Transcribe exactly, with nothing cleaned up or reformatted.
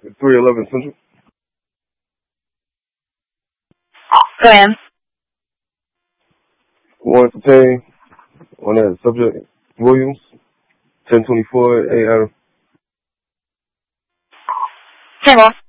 three eleven Central. Go ahead. One contain on that subject, Williams, ten twenty-four A Adam. Table.